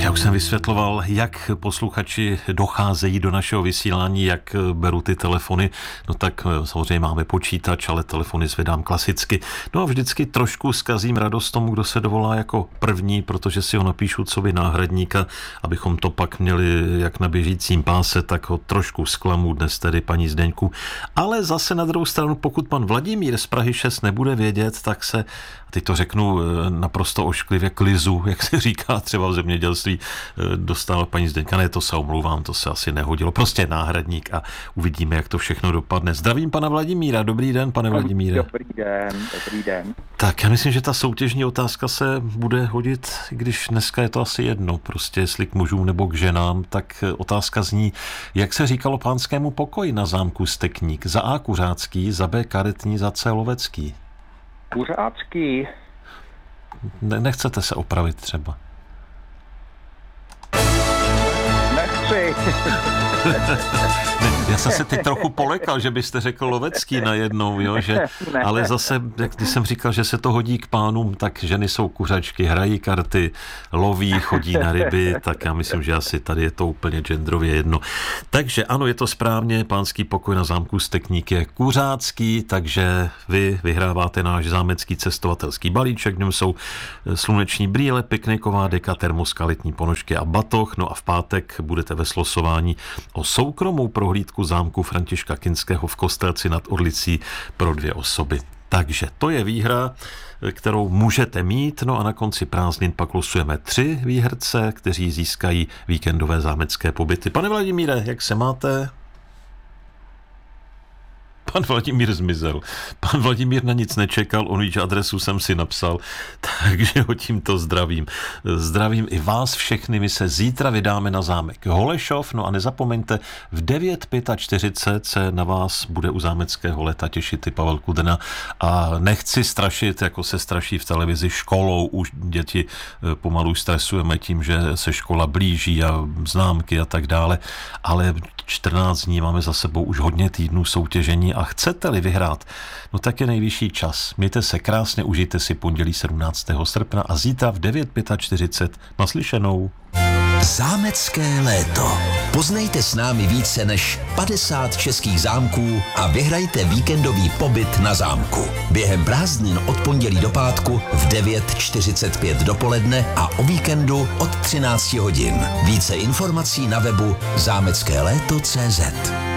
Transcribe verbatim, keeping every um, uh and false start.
Já už jsem vysvětloval, jak posluchači docházejí do našeho vysílání, jak beru ty telefony. No tak samozřejmě máme počítač, ale telefony zvedám klasicky. No a vždycky trošku zkazím radost tomu, kdo se dovolá jako první, protože si ho napíšu coby náhradníka, abychom to pak měli jak na běžícím páse, tak ho trošku zklamu dnes tedy paní Zdeňku. Ale zase na druhou stranu, pokud pan Vladimír z Prahy šest nebude vědět, tak se, a teď to řeknu naprosto ošklivě, klizu, jak se říká třeba v zemědělství, dostala paní Zdeňka. Ne, to se omlouvám, to se asi nehodilo. Prostě náhradník a uvidíme, jak to všechno dopadne. Zdravím pana Vladimíra. Dobrý den, pane Vladimíre. Dobrý den, dobrý den. Tak já myslím, že ta soutěžní otázka se bude hodit, když dneska je to asi jedno, prostě jestli k mužům nebo k ženám, tak otázka zní, jak se říkalo pánskému pokoji na zámku Stekník? Za A kuřácký, za B karetní, za C lovecký. Kuřácký. Ne, nechcete se opravit třeba? Nechci. Ne, já jsem se teď trochu polekal, že byste řekl lovecký najednou, jo, že, ale zase, jak když jsem říkal, že se to hodí k pánům, tak ženy jsou kuřačky, hrají karty, loví, chodí na ryby, tak já myslím, že asi tady je to úplně genderově jedno. Takže ano, je to správně, pánský pokoj na zámku Stekník je kuřácký, takže vy vyhráváte náš zámecký cestovatelský balíček, v něm jsou sluneční brýle, pikniková deka, termoska, letní ponožky a batoh, no a v pátek budete ve slosování o soukromou prohlídku zámku Františka Kinského v Kostelci nad Orlicí pro dvě osoby. Takže to je výhra, kterou můžete mít, no a na konci prázdnin pak losujeme tři výherce, kteří získají víkendové zámecké pobyty. Pane Vladimíre, jak se máte? Pan Vladimír zmizel. Pan Vladimír na nic nečekal, on již adresu jsem si napsal, takže ho tímto zdravím. Zdravím i vás všechny, my se zítra vydáme na zámek Holešov, no a nezapomeňte, v devět čtyřicet pět se na vás bude u zámeckého leta těšit i Pavel Kudrna a nechci strašit, jako se straší v televizi školou, už děti pomalu stresujeme tím, že se škola blíží a známky a tak dále, ale čtrnáct dní máme za sebou už hodně týdnů soutěžení a chcete-li vyhrát, no tak je nejvyšší čas. Mějte se krásně, užijte si pondělí sedmnáctého srpna a zítra v devět čtyřicet pět naslyšenou. Zámecké léto. Poznejte s námi více než padesát českých zámků a vyhrajte víkendový pobyt na zámku. Během prázdnin od pondělí do pátku v devět čtyřicet pět dopoledne a o víkendu od třináct hodin. Více informací na webu zámecké léto tečka cé zet.